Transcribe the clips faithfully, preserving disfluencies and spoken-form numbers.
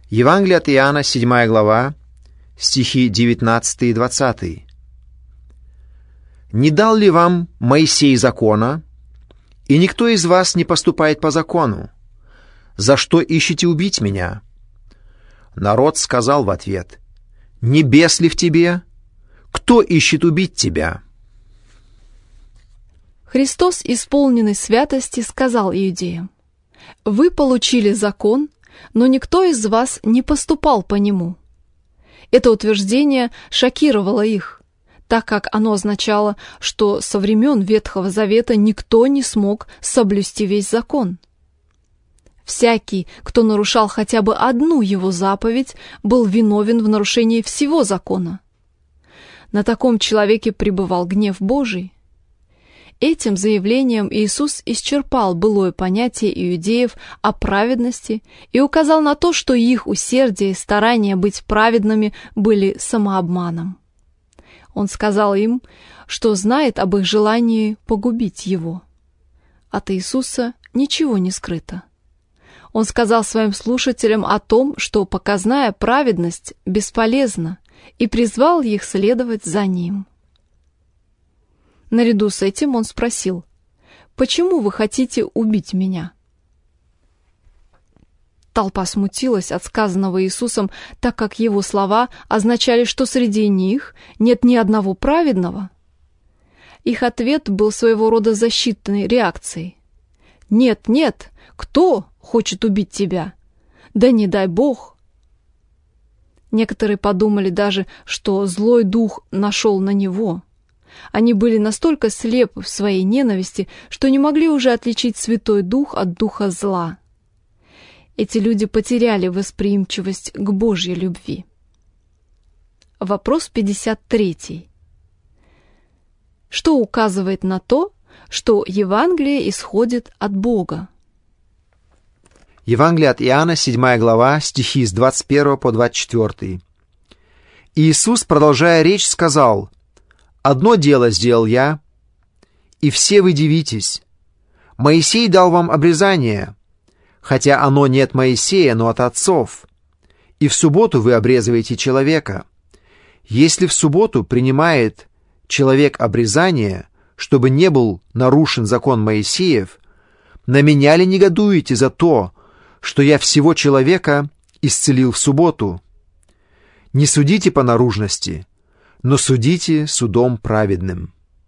Евангелие от Иоанна, седьмая глава, стихи девятнадцатый и двадцатый. «Не дал ли вам Моисей закона, и никто из вас не поступает по закону? За что ищете убить меня?» Народ сказал в ответ: «Не бес ли в тебе? Кто ищет убить тебя?» Христос, исполненный святости, сказал иудеям: «Вы получили закон, но никто из вас не поступал по нему». Это утверждение шокировало их, так как оно означало, что со времен Ветхого Завета никто не смог соблюсти весь закон. Всякий, кто нарушал хотя бы одну его заповедь, был виновен в нарушении всего закона. На таком человеке пребывал гнев Божий. Этим заявлением Иисус исчерпал былое понятие иудеев о праведности и указал на то, что их усердие и старание быть праведными были самообманом. Он сказал им, что знает об их желании погубить его. От Иисуса ничего не скрыто. Он сказал своим слушателям о том, что показная праведность бесполезна, и призвал их следовать за ним. Наряду с этим он спросил: «Почему вы хотите убить меня?» Толпа смутилась от сказанного Иисусом, так как его слова означали, что среди них нет ни одного праведного. Их ответ был своего рода защитной реакцией. «Нет, нет, кто хочет убить тебя? Да не дай Бог!» Некоторые подумали даже, что злой дух нашел на него. Они были настолько слепы в своей ненависти, что не могли уже отличить Святой Дух от духа зла. Эти люди потеряли восприимчивость к Божьей любви. Вопрос пятьдесят три. Что указывает на то, что Евангелие исходит от Бога? Евангелие от Иоанна, седьмая глава, стихи с двадцать первого по двадцать четвёртый. Иисус, продолжая речь, сказал: «Одно дело сделал я, и все вы дивитесь. Моисей дал вам обрезание, хотя оно не от Моисея, но от отцов. И в субботу вы обрезываете человека. Если в субботу принимает человек обрезание, чтобы не был нарушен закон Моисеев, на меня ли негодуете за то, что я всего человека исцелил в субботу? Не судите по наружности, но судите судом праведным».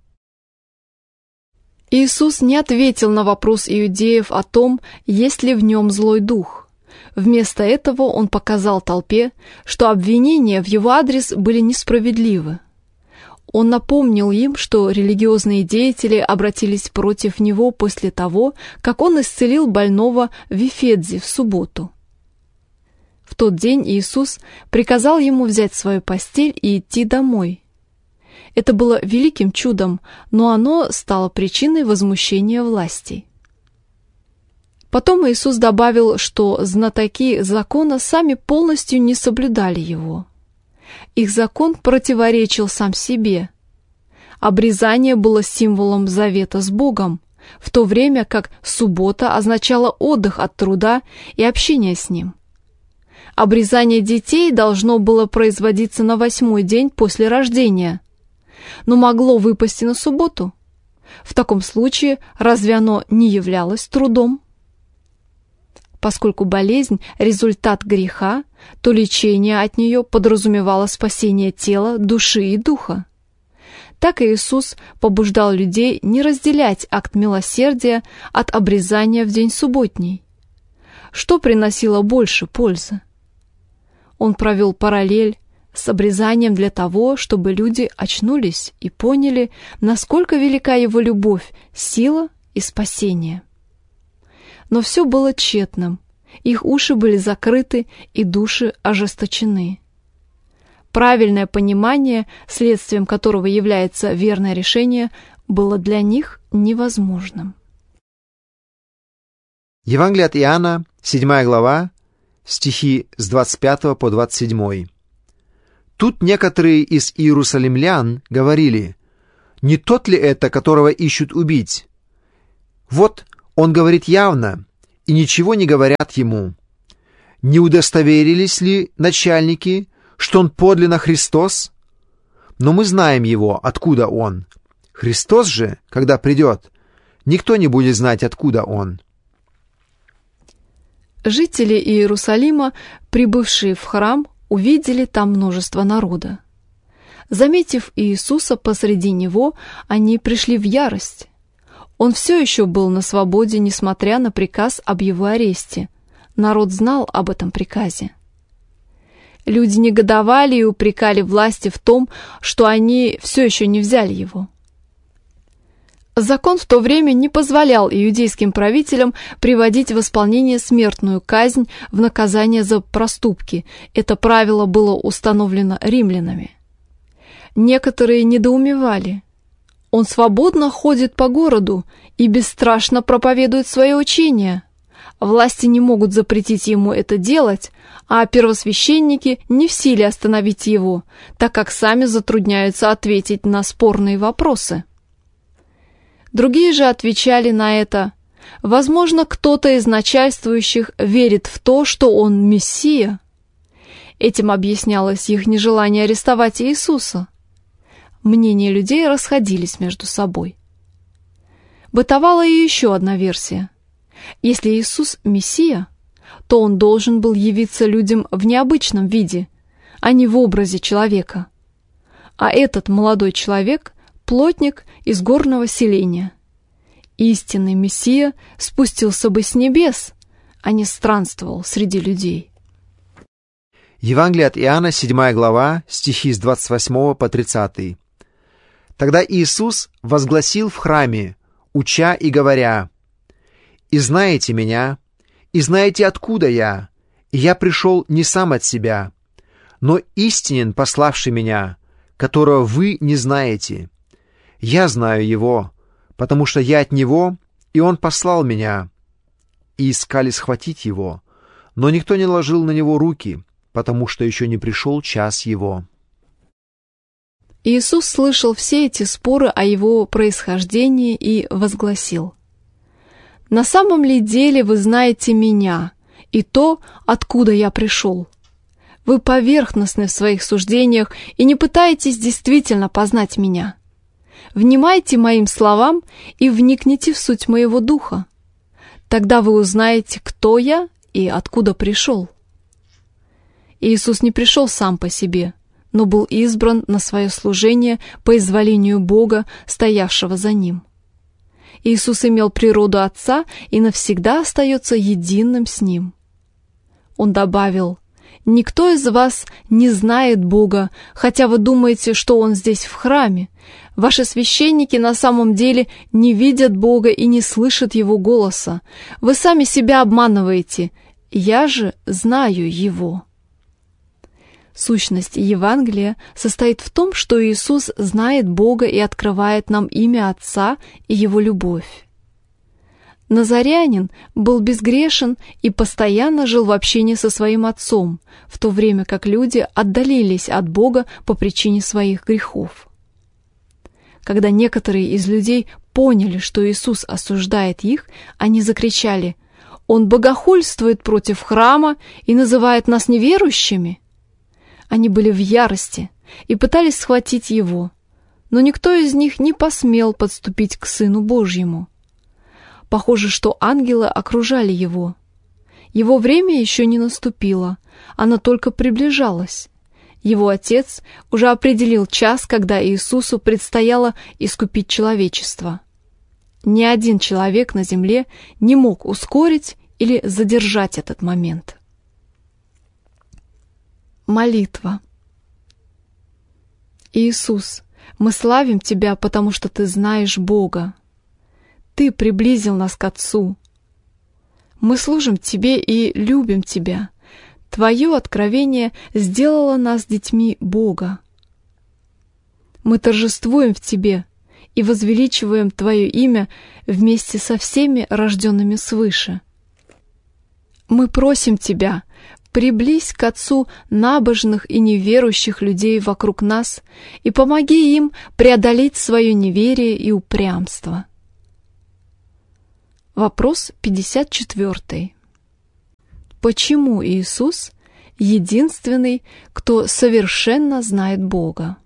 Иисус не ответил на вопрос иудеев о том, есть ли в нем злой дух. Вместо этого он показал толпе, что обвинения в его адрес были несправедливы. Он напомнил им, что религиозные деятели обратились против него после того, как он исцелил больного в Вифедзе в субботу. В тот день Иисус приказал ему взять свою постель и идти домой. Это было великим чудом, но оно стало причиной возмущения властей. Потом Иисус добавил, что знатоки закона сами полностью не соблюдали его. Их закон противоречил сам себе. Обрезание было символом завета с Богом, в то время как суббота означала отдых от труда и общение с Ним. Обрезание детей должно было производиться на восьмой день после рождения, но могло выпасть и на субботу. В таком случае разве оно не являлось трудом? Поскольку болезнь – результат греха, то лечение от нее подразумевало спасение тела, души и духа. Так Иисус побуждал людей не разделять акт милосердия от обрезания в день субботний. Что приносило больше пользы? Он провел параллель с обрезанием для того, чтобы люди очнулись и поняли, насколько велика его любовь, сила и спасение. Но все было тщетным, их уши были закрыты и души ожесточены. Правильное понимание, следствием которого является верное решение, было для них невозможным. Евангелие от Иоанна, седьмая глава, стихи с двадцать пятого по двадцать седьмой. Тут некоторые из иерусалимлян говорили: «Не тот ли это, которого ищут убить? Вот он говорит явно, и ничего не говорят ему. Не удостоверились ли начальники, что он подлинно Христос? Но мы знаем его, откуда он. Христос же, когда придет, никто не будет знать, откуда он». Жители Иерусалима, прибывшие в храм, увидели там множество народа. Заметив Иисуса посреди него, они пришли в ярость. Он все еще был на свободе, несмотря на приказ об его аресте. Народ знал об этом приказе. Люди негодовали и упрекали власти в том, что они все еще не взяли его. Закон в то время не позволял иудейским правителям приводить в исполнение смертную казнь в наказание за проступки. Это правило было установлено римлянами. Некоторые недоумевали. Он свободно ходит по городу и бесстрашно проповедует свое учение. Власти не могут запретить ему это делать, а первосвященники не в силе остановить его, так как сами затрудняются ответить на спорные вопросы. Другие же отвечали на это: возможно, кто-то из начальствующих верит в то, что он Мессия. Этим объяснялось их нежелание арестовать Иисуса. Мнения людей расходились между собой. Бытовала и еще одна версия. Если Иисус Мессия, то он должен был явиться людям в необычном виде, а не в образе человека. А этот молодой человек – плотник из горного селения. Истинный Мессия спустился бы с небес, а не странствовал среди людей. Евангелие от Иоанна, седьмая глава, стихи с двадцать восьмого по тридцатый. «Тогда Иисус возгласил в храме, уча и говоря: «И знаете меня, и знаете, откуда я, и я пришел не сам от себя, но истинен пославший меня, которого вы не знаете. Я знаю его, потому что я от него, и он послал меня». И искали схватить его, но никто не ложил на него руки, потому что еще не пришел час его. Иисус слышал все эти споры о его происхождении и возгласил: «На самом ли деле вы знаете меня и то, откуда я пришел? Вы поверхностны в своих суждениях и не пытаетесь действительно познать меня. Внимайте моим словам и вникните в суть моего духа. Тогда вы узнаете, кто я и откуда пришел». Иисус не пришел сам по себе, но был избран на свое служение по изволению Бога, стоявшего за ним. Иисус имел природу Отца и навсегда остается единым с Ним. Он добавил: «Никто из вас не знает Бога, хотя вы думаете, что Он здесь в храме. Ваши священники на самом деле не видят Бога и не слышат Его голоса. Вы сами себя обманываете. Я же знаю Его». Сущность Евангелия состоит в том, что Иисус знает Бога и открывает нам имя Отца и Его любовь. Назарянин был безгрешен и постоянно жил в общении со своим Отцом, в то время как люди отдалились от Бога по причине своих грехов. Когда некоторые из людей поняли, что Иисус осуждает их, они закричали: «Он богохульствует против храма и называет нас неверующими!» Они были в ярости и пытались схватить его, но никто из них не посмел подступить к Сыну Божьему. Похоже, что ангелы окружали его. Его время еще не наступило, оно только приближалось. Его Отец уже определил час, когда Иисусу предстояло искупить человечество. Ни один человек на земле не мог ускорить или задержать этот момент. Молитва. Иисус, мы славим Тебя, потому что Ты знаешь Бога. Ты приблизил нас к Отцу. Мы служим Тебе и любим Тебя. Твое откровение сделало нас детьми Бога. Мы торжествуем в Тебе и возвеличиваем Твое имя вместе со всеми рожденными свыше. Мы просим Тебя, приблизь к Отцу набожных и неверующих людей вокруг нас и помоги им преодолеть свое неверие и упрямство. Вопрос пятьдесят четвёртый. почему Иисус единственный, кто совершенно знает Бога.